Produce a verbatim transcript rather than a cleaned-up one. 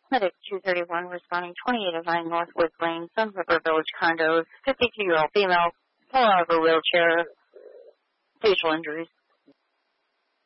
Medic two thirty-one responding twenty-eight oh nine Northwoods Lane, Sun River Village condos, fifty-two-year-old female, pull out of a wheelchair, facial injuries.